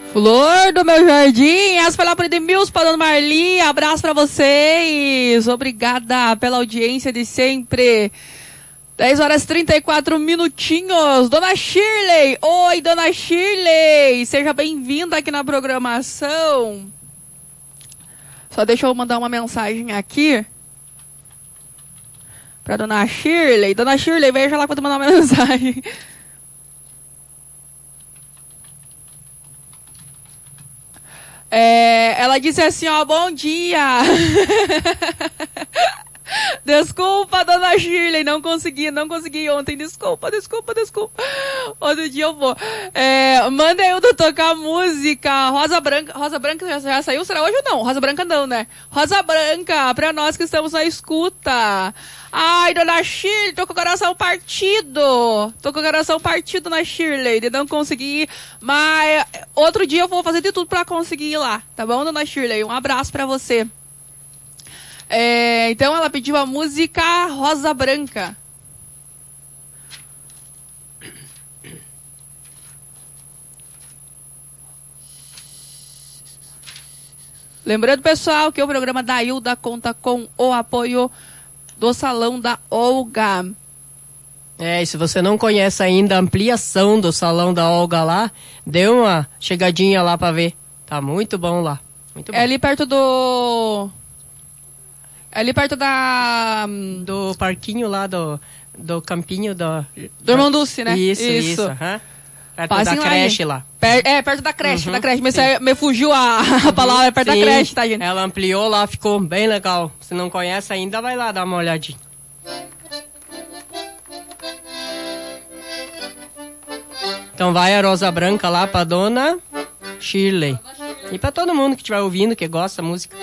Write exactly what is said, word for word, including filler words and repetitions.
Flor do meu jardim, essa foi lá para Edmilson, para Dona Marli, abraço para vocês, obrigada pela audiência de sempre. dez horas e trinta e quatro minutinhos, Dona Shirley, oi Dona Shirley, seja bem-vinda aqui na programação. Só deixa eu mandar uma mensagem aqui para Dona Shirley, Dona Shirley, veja lá quando mandar uma mensagem. É, ela disse assim, ó, bom dia. Desculpa, Dona Shirley, não consegui, não consegui ontem, desculpa, desculpa, desculpa. Outro dia eu vou. É, manda eu tocar música, Rosa Branca, Rosa Branca já, já saiu, será hoje ou não? Rosa Branca não, né? Rosa Branca, pra nós que estamos na escuta. Ai, Dona Shirley, tô com o coração partido. Tô com o coração partido na Shirley, de não conseguir. Mas outro dia eu vou fazer de tudo pra conseguir ir lá, tá bom, Dona Shirley? Um abraço pra você. É, então ela pediu a música Rosa Branca. Lembrando, pessoal, que o programa da Hilda conta com o apoio do Salão da Olga. É, e se você não conhece ainda a ampliação do Salão da Olga lá, dê uma chegadinha lá pra ver. Tá muito bom lá. Muito bom. É ali perto do... É ali perto da... Do parquinho lá, do, do campinho do... Do Irmão Dulce, né? Isso, isso. isso. Uhum. Perto Passem da lá, creche gente. lá. Per é, perto da creche, Uhum, da creche. Me, sa... me fugiu a, a palavra, é perto sim. da creche, tá, gente? Ela ampliou lá, ficou bem legal. Se não conhece ainda, vai lá dar uma olhadinha. Então vai a Rosa Branca lá pra Dona Shirley. E pra todo mundo que estiver ouvindo, que gosta da música.